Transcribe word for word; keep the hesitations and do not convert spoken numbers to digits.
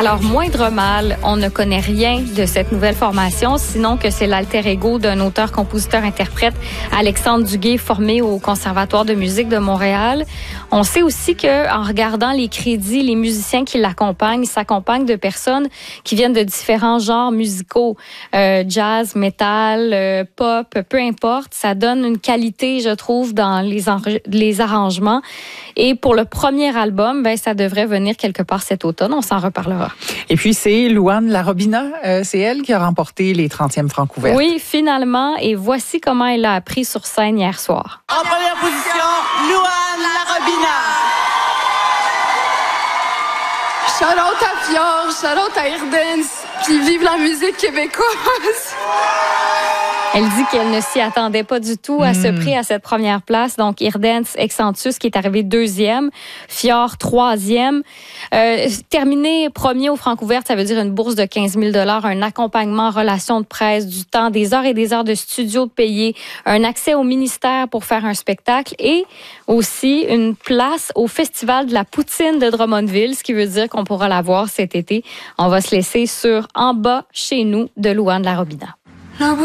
Alors, moindre mal, on ne connaît rien de cette nouvelle formation, sinon que c'est l'alter ego d'un auteur-compositeur-interprète, Alexandre Duguay, formé au Conservatoire de musique de Montréal. On sait aussi que, en regardant les crédits, les musiciens qui l'accompagnent, ils s'accompagnent de personnes qui viennent de différents genres musicaux, euh, jazz, métal, euh, pop, peu importe. Ça donne une qualité, je trouve, dans les, enre- les arrangements. Et pour le premier album, ben, ça devrait venir quelque part cet automne. On s'en reparlera. Et puis, c'est Louane Larobina. Euh, c'est elle qui a remporté les trentièmes Francouvertes. Oui, finalement. Et voici comment elle a appris sur scène hier soir. En première position, Louane Larobina. Shout-out à Fior, shout-out à Irdance, puis vive la musique québécoise. Elle dit qu'elle ne s'y attendait pas du tout à ce prix, à cette première place. Donc, Irdance Excentus qui est arrivé deuxième, Fior troisième. Euh, terminé premier au Francouvertes, ça veut dire une bourse de quinze mille dollars, un accompagnement en relations de presse, du temps, des heures et des heures de studio de payer, un accès au ministère pour faire un spectacle et aussi une place au Festival de la Poutine de Drummondville, ce qui veut dire qu'on pourra la voir cet été. On va se laisser sur En bas chez nous de Louane Larobina.